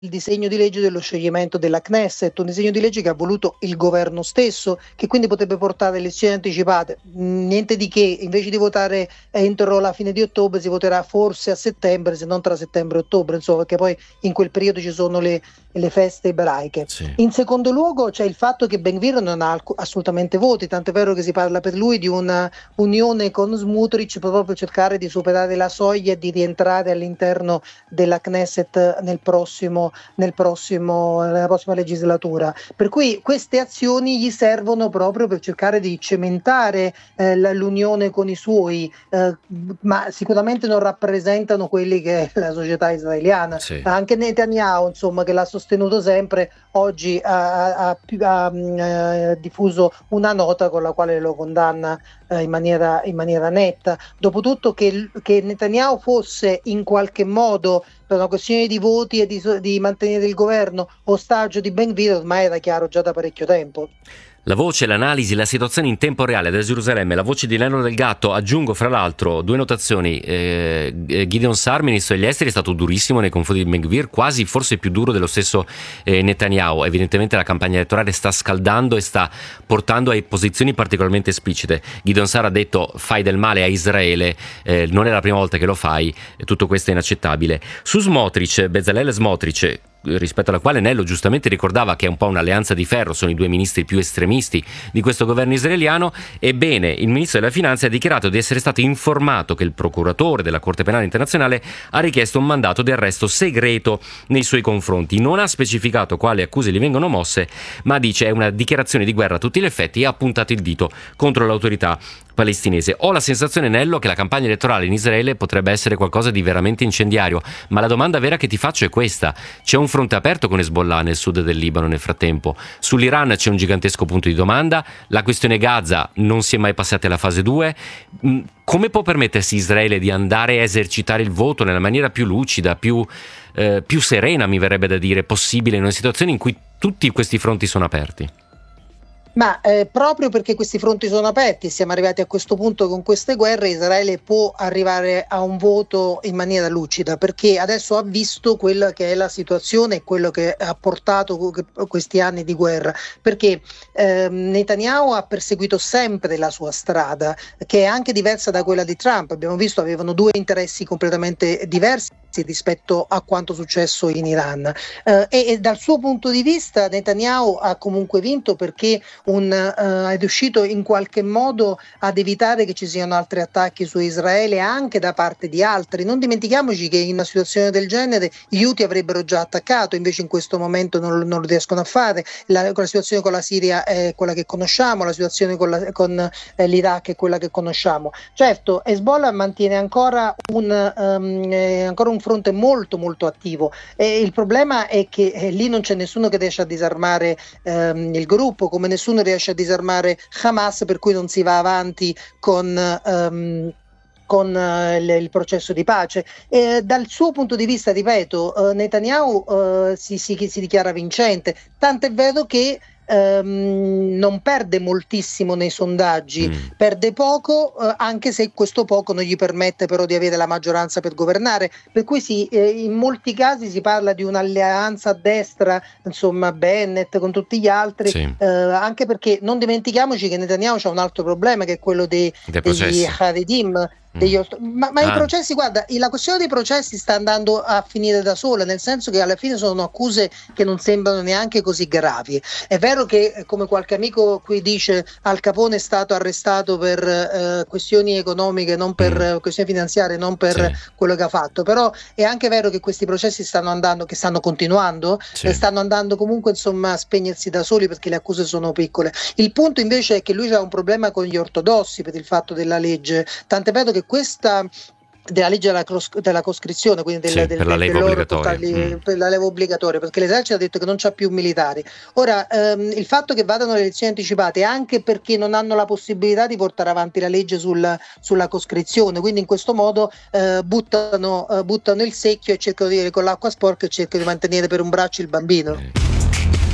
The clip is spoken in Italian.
il disegno di legge dello scioglimento della Knesset, un disegno di legge che ha voluto il governo stesso, che quindi potrebbe portare elezioni anticipate. Niente di che, invece di votare entro la fine di ottobre si voterà forse a settembre, se non tra settembre e ottobre, insomma, perché poi in quel periodo ci sono le feste ebraiche. Sì. In secondo luogo c'è il fatto che Ben-Gvir non ha assolutamente voti, tant'è vero che si parla per lui di una unione con Smotrich per proprio cercare di superare la soglia e di rientrare all'interno della Knesset nella prossima legislatura. Per cui queste azioni gli servono proprio per cercare di cementare l'unione con i suoi, ma sicuramente non rappresentano quelli che è la società israeliana. Sì. Anche Netanyahu, insomma, che l'ha sostenuto sempre, oggi ha diffuso una nota con la quale lo condanna in maniera netta. Dopotutto che Netanyahu fosse in qualche modo, per una questione di voti e di mantenere il governo, ostaggio di Ben-Gvir, ormai era chiaro già da parecchio tempo. La voce, l'analisi, la situazione in tempo reale da Gerusalemme, la voce di Leno Del Gatto. Aggiungo fra l'altro due notazioni. Gideon Sa'ar, ministro degli esteri, è stato durissimo nei confronti di Ben-Gvir, quasi forse più duro dello stesso Netanyahu. Evidentemente la campagna elettorale sta scaldando e sta portando a posizioni particolarmente esplicite. Gideon Sa'ar ha detto: fai del male a Israele, non è la prima volta che lo fai, tutto questo è inaccettabile. Su Smotrich, Bezalel Smotrich, rispetto alla quale Nello giustamente ricordava che è un po' un'alleanza di ferro, sono i due ministri più estremisti di questo governo israeliano. Ebbene, il ministro della Finanza ha dichiarato di essere stato informato che il procuratore della Corte Penale Internazionale ha richiesto un mandato di arresto segreto nei suoi confronti. Non ha specificato quali accuse gli vengono mosse, ma dice è una dichiarazione di guerra a tutti gli effetti e ha puntato il dito contro l'autorità palestinese. Ho la sensazione, Nello, che la campagna elettorale in Israele potrebbe essere qualcosa di veramente incendiario, ma la domanda vera che ti faccio è questa: c'è un fronte aperto con Hezbollah nel sud del Libano nel frattempo? Sull'Iran c'è un gigantesco punto di domanda, la questione Gaza non si è mai passata alla fase 2. Come può permettersi Israele di andare a esercitare il voto nella maniera più lucida, più serena, mi verrebbe da dire, possibile, in una situazione in cui tutti questi fronti sono aperti? Ma proprio perché questi fronti sono aperti e siamo arrivati a questo punto con queste guerre, Israele può arrivare a un voto in maniera lucida, perché adesso ha visto quella che è la situazione e quello che ha portato questi anni di guerra, perché Netanyahu ha perseguito sempre la sua strada, che è anche diversa da quella di Trump. Abbiamo visto, avevano due interessi completamente diversi rispetto a quanto successo in Iran, e dal suo punto di vista Netanyahu ha comunque vinto, perché è riuscito in qualche modo ad evitare che ci siano altri attacchi su Israele anche da parte di altri. Non dimentichiamoci che in una situazione del genere gli Houthi avrebbero già attaccato, invece in questo momento non lo riescono a fare. La situazione con la Siria è quella che conosciamo, la situazione con l'Iraq è quella che conosciamo. Certo, Hezbollah mantiene ancora un fronte molto molto attivo, e il problema è che lì non c'è nessuno che riesce a disarmare il gruppo, come nessuno riesce a disarmare Hamas, per cui non si va avanti con il processo di pace. Dal suo punto di vista, ripeto, Netanyahu si dichiara vincente, tant'è vero che non perde moltissimo nei sondaggi, perde poco, anche se questo poco non gli permette però di avere la maggioranza per governare, per cui in molti casi si parla di un'alleanza a destra, insomma Bennett con tutti gli altri, sì. Anche perché non dimentichiamoci che Netanyahu c'ha un altro problema, che è quello degli Haredim, ma i processi, guarda, la questione dei processi sta andando a finire da sola, nel senso che alla fine sono accuse che non sembrano neanche così gravi. È vero che, come qualche amico qui dice, Al Capone è stato arrestato per questioni economiche, non per questioni finanziarie, non per quello che ha fatto, però è anche vero che questi processi stanno continuando, e stanno andando comunque, insomma, a spegnersi da soli, perché le accuse sono piccole. Il punto invece è che lui ha un problema con gli ortodossi per il fatto della legge, tant'è vero che questa della legge della coscrizione, quindi per la leva obbligatoria, per la leva obbligatoria, perché l'esercito ha detto che non c'ha più militari. Ora, il fatto che vadano alle elezioni anticipate, anche perché non hanno la possibilità di portare avanti la legge sulla coscrizione, quindi in questo modo buttano il secchio e cercano di dire con l'acqua sporca, e cercano di mantenere per un braccio il bambino.